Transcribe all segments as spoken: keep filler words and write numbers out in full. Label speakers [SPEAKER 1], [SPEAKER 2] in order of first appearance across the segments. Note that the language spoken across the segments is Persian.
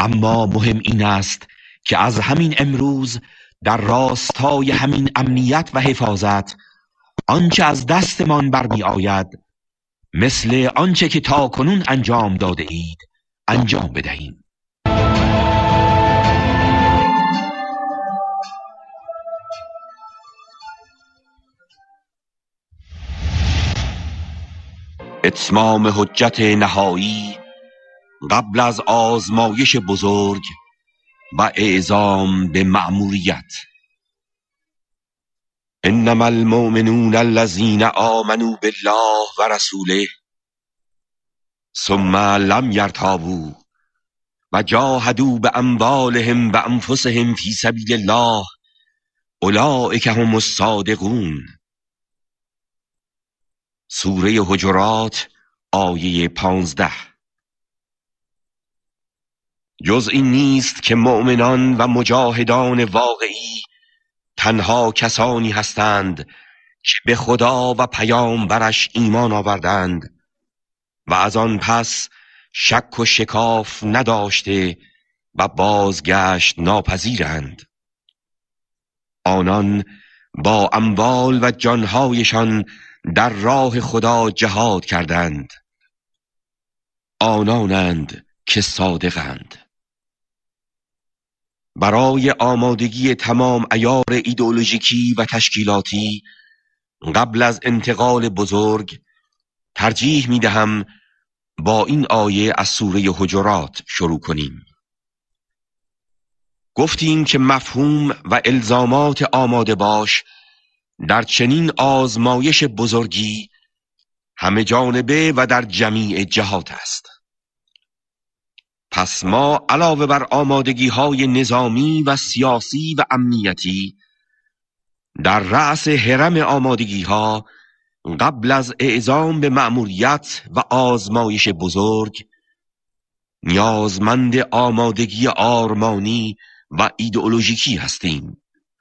[SPEAKER 1] اما مهم این است که از همین امروز در راستای همین امنیت و حفاظت آنچه از دستمان برمی آید مثل آنچه که تا کنون انجام داده اید انجام بدهیم. اتمام حجت نهایی قبل از آزمایش بزرگ و اعزام به مأموریت. انما المؤمنون الذین آمنوا بالله و رسوله ثم لم یرتابوا و جاهدوا باموالهم و انفسهم فی سبیل الله اولئک هم الصادقون. سوره حجرات آیه پانزده. جز این نیست که مؤمنان و مجاهدان واقعی تنها کسانی هستند که به خدا و پیامبرش ایمان آوردند و از آن پس شک و شکاف نداشته و بازگشت ناپذیرند. آنان با اموال و جانهایشان در راه خدا جهاد کردند. آنانند که صادقند. برای آمادگی تمام عیار ایدئولوژیکی و تشکیلاتی قبل از انتقال بزرگ ترجیح می دهم با این آیه از سوره حجرات شروع کنیم. گفتیم که مفهوم و الزامات آماده باش در چنین آزمایش بزرگی همه جانبه و در جمیع جهات است. پس ما علاوه بر آمادگی های نظامی و سیاسی و امنیتی در رأس هرم آمادگی ها قبل از اعزام به مأموریت و آزمایش بزرگ نیازمند آمادگی آرمانی و ایدئولوژیکی هستیم.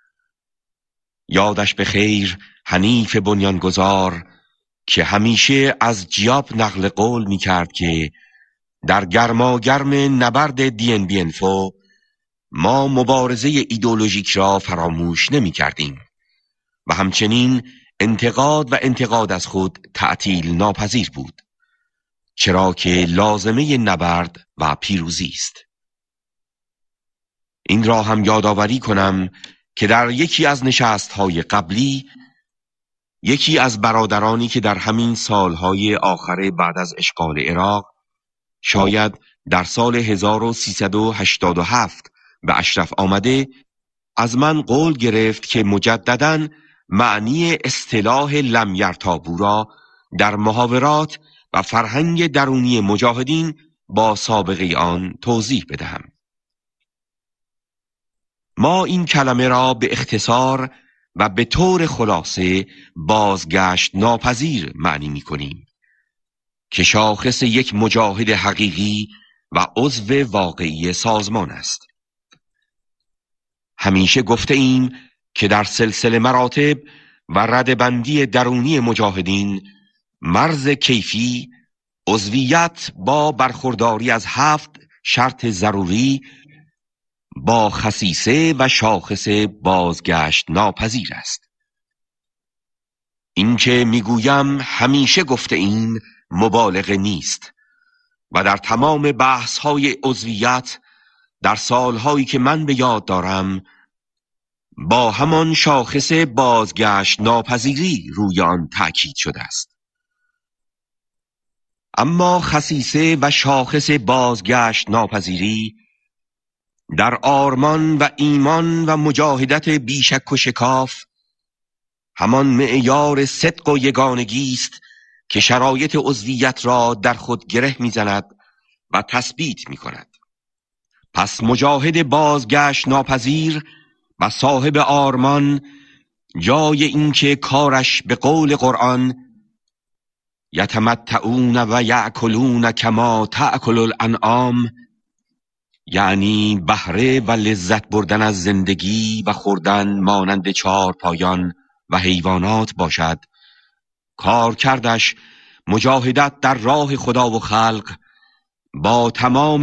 [SPEAKER 1] یادش به خیر حنیف بنیانگذار که همیشه از جیاب نقل قول می کرد که در گرماگرم نبرد دی ان بی انفو ما مبارزه ایدئولوژیک را فراموش نمی کردیم و همچنین انتقاد و انتقاد از خود تعطیل ناپذیر بود، چرا که لازمه نبرد و پیروزی است. این را هم یادآوری کنم که در یکی از نشست‌های قبلی یکی از برادرانی که در همین سالهای آخر بعد از اشغال عراق شاید در سال هزار و سیصد و هشتاد و هفت به اشرف آمده از من قول گرفت که مجدداً معنی اصطلاح لم یرتابوا را در محاورات و فرهنگ درونی مجاهدین با سابقه آن توضیح بدهم. ما این کلمه را به اختصار و به طور خلاصه بازگشت ناپذیر معنی می کنیم که شاخص یک مجاهد حقیقی و عضو واقعی سازمان است. همیشه گفته ایم که در سلسله مراتب و ردبندی درونی مجاهدین مرز کیفی عضویت با برخورداری از هفت شرط ضروری با خصیصه و شاخص بازگشت ناپذیر است. این که میگویم همیشه گفته ایم مبالغه نیست و در تمام بحث‌های عضویت در سالهایی که من به یاد دارم با همان شاخص بازگشت ناپذیری روی آن تأکید شده است. اما خصیصه و شاخص بازگشت ناپذیری در آرمان و ایمان و مجاهدت بیشک و شکاف همان معیار صدق و یگانگی است که شرایط عضویت را در خود گره می‌زند و تثبیت می‌کند. پس مجاهد بازگشت ناپذیر و صاحب آرمان جای اینکه کارش به قول قرآن یتمتعون و یأکلون کما تأکل الانعام، یعنی بهره و لذت بردن از زندگی و خوردن مانند چهار پایان و حیوانات باشد، کار کردش مجاهدت در راه خدا و خلق با تمام